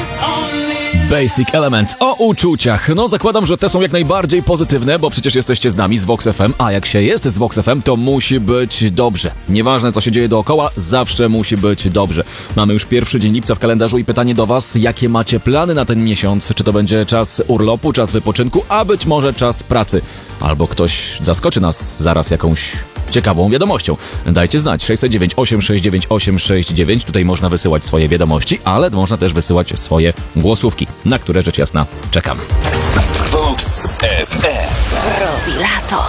Basic Element o uczuciach. No zakładam, że te są jak najbardziej pozytywne, bo przecież jesteście z nami z Vox FM, a jak się jest z Vox FM, to musi być dobrze. Nieważne co się dzieje dookoła, zawsze musi być dobrze. Mamy już pierwszy dzień lipca w kalendarzu i pytanie do was, jakie macie plany na ten miesiąc? Czy to będzie czas urlopu, czas wypoczynku, a być może czas pracy? Albo ktoś zaskoczy nas zaraz jakąś ciekawą wiadomością. Dajcie znać. 609 869 869. Tutaj można wysyłać swoje wiadomości, ale można też wysyłać swoje głosówki, na które rzecz jasna czekam. Vox FM robi lato.